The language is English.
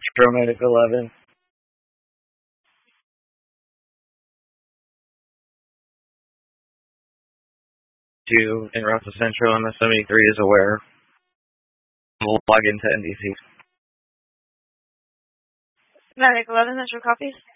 Tromedic 11. 2 in Route Central, MS-73 is aware. We'll log into NDC. Medic 11, that's your copies?